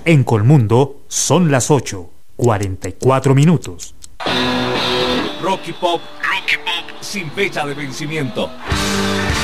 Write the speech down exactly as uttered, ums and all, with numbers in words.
En Colmundo son las ocho, cuarenta y cuatro minutos. Rocky Pop, Rocky Pop, sin fecha de vencimiento.